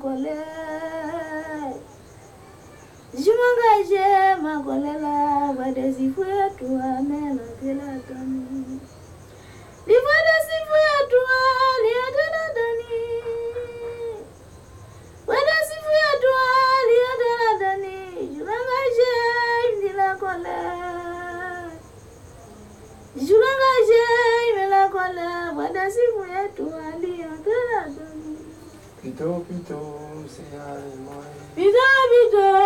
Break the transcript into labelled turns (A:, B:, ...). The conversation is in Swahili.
A: kole. Jumangaje makolela wadezi kwetu amela kila dani. Wadezi kwetu aliadana dani. Wadezi kwetu aliadana dani. Jumangaje imila kole. Jumangaje imila kole wadezi kwetu aliadana dani.
B: Pito pito se ay mai.
A: Pito pito